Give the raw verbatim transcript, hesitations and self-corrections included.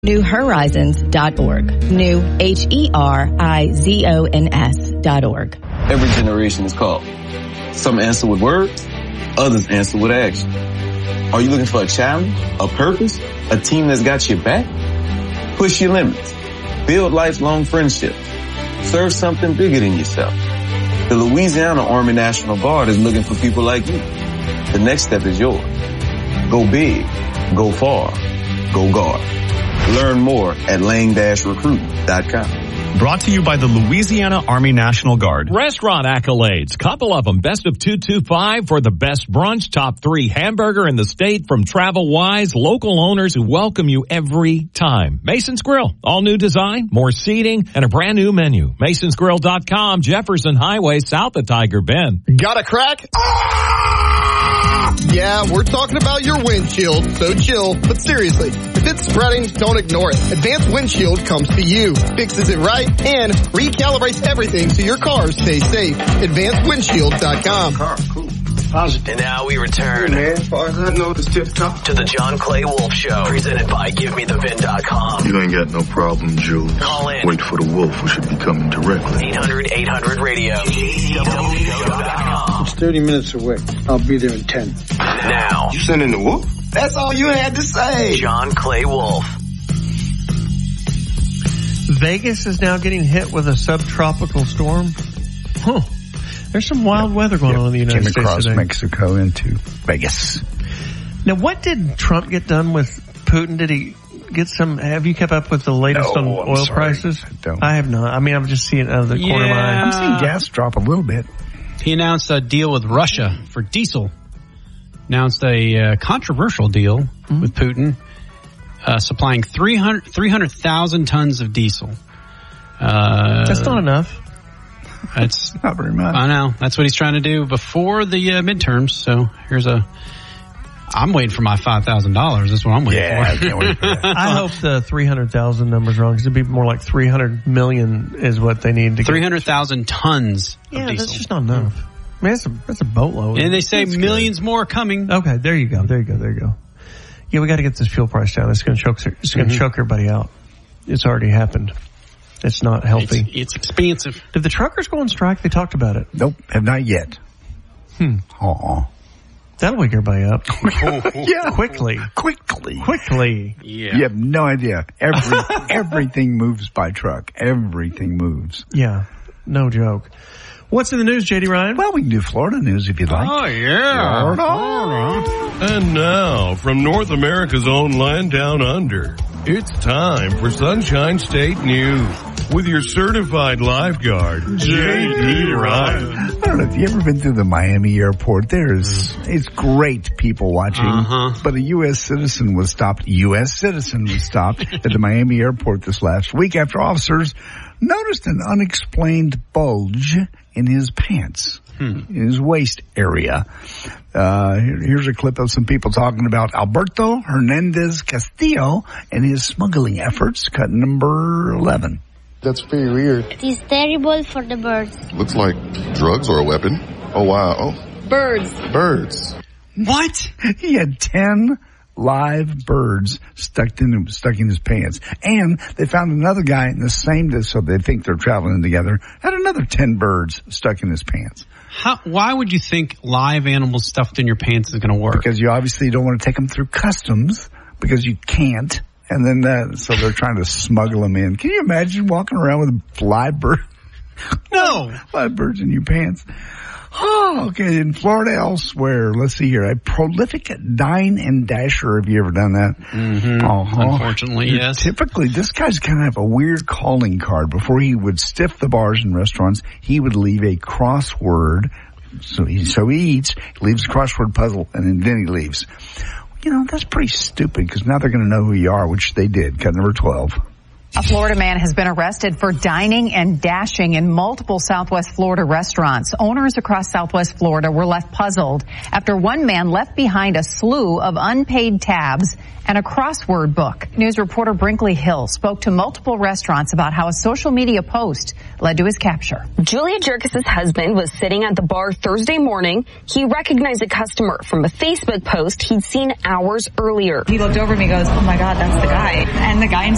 New Horizons dot org. New H E R I Z O N S dot org. Every generation is called. Some answer with words, others answer with action. Are you looking for a challenge, a purpose, a team that's got your back? Push your limits. Build lifelong friendships. Serve something bigger than yourself. The Louisiana Army National Guard is looking for people like you. The next step is yours. Go big, go far, go guard. Learn more at lang dash recruit dot com. Brought to you by the Louisiana Army National Guard. Restaurant accolades. Couple of them. Best of two two five for the best brunch. Top three hamburger in the state from TravelWise. Local owners who welcome you every time. Mason's Grill. All new design, more seating, and a brand new menu. Masons Grill dot com. Jefferson Highway, south of Tiger Bend. Got a crack? Ah! Yeah, we're talking about your windshield, so chill. But seriously, if it's spreading, don't ignore it. Advanced Windshield comes to you, fixes it right, and recalibrates everything so your car stays safe. advanced windshield dot com. Car, cool. Positive. And now we return. Hey man, as far as I know, it's tip top. To the John Clay Wolf Show, presented by give me the vin dot com. You ain't got no problem, Jules. Call in. Wait for the wolf, who should be coming directly. eight hundred eight hundred radio. J C W dot com. It's thirty minutes away. I'll be there in ten. Now. You sending the wolf? That's all you had to say. John Clay Wolf. Vegas is now getting hit with a subtropical storm. Huh. There's some wild weather going yep. on in the United Came States across today. Mexico into Vegas. Now, what did Trump get done with Putin? Did he get some? Have you kept up with the latest no, on I'm oil sorry. prices? I don't. I have not. I mean, I'm just seeing it out of the yeah. corner of my eye. I'm seeing gas drop a little bit. He announced a deal with Russia for diesel. Announced a uh, controversial deal mm-hmm. with Putin, uh, supplying three hundred thousand tons of diesel. Uh, That's not enough. That's not very much. I know. That's what he's trying to do before the uh, midterms. So here's a. I'm waiting for my five thousand dollars. That's what I'm waiting yeah, for. I can't wait for that. I hope the three hundred thousand number's wrong, because it'd be more like three hundred million is what they need to get. three hundred thousand tons yeah, of diesel. That's just not enough. I mean, that's a, that's a boatload. And they say that's millions good. more coming. Okay, there you go. There you go. There you go. Yeah, we got to get this fuel price down. It's going to choke. It's going to mm-hmm. choke everybody out. It's already happened. It's not healthy. It's, it's expensive. Did the truckers go on strike? They talked about it. Nope, have not yet. Hmm. Aw. That'll wake everybody up. yeah, quickly, quickly, quickly. Yeah, you have no idea. Every everything moves by truck. Everything moves. Yeah, no joke. What's in the news, J D Ryan? Well, we can do Florida news if you'd like. Oh yeah. Florida. And now from North America's own land down under, it's time for Sunshine State News with your certified lifeguard, J D Ryan. I don't know if you've ever been through the Miami airport. There's, it's great people watching, uh-huh. but a U S citizen was stopped, U S citizen was stopped at the Miami airport this last week after officers noticed an unexplained bulge in his pants, hmm. in his waist area. Uh, here's a clip of some people talking about Alberto Hernandez Castillo and his smuggling efforts, cut number eleven. That's very weird. It is terrible for the birds. Looks like drugs or a weapon. Oh, wow. Oh. Birds. Birds. What? He had ten live birds stuck in stuck in his pants. And they found another guy in the same, so they think they're traveling together, had another ten birds stuck in his pants. How, why would you think live animals stuffed in your pants is going to work? Because you obviously don't want to take them through customs, because you can't. And then that, so they're trying to smuggle them in. Can you imagine walking around with live birds? No. Live birds in your pants. Oh, okay. In Florida, elsewhere, let's see here. A prolific dine and dasher. Have you ever done that? Mm-hmm. Uh-huh. Unfortunately, yes. Typically, this guy's kind of a weird calling card. Before he would stiff the bars and restaurants, he would leave a crossword. So he, so he eats, leaves a crossword puzzle, and then he leaves. You know, that's pretty stupid, because now they're going to know who you are, which they did. Cut number twelve. A Florida man has been arrested for dining and dashing in multiple Southwest Florida restaurants. Owners across Southwest Florida were left puzzled after one man left behind a slew of unpaid tabs and a crossword book. News reporter Brinkley Hill spoke to multiple restaurants about how a social media post led to his capture. Julia Jerkis' husband was sitting at the bar Thursday morning. He recognized a customer from a Facebook post he'd seen hours earlier. He looked over at me and goes, oh my God, that's the guy. And the guy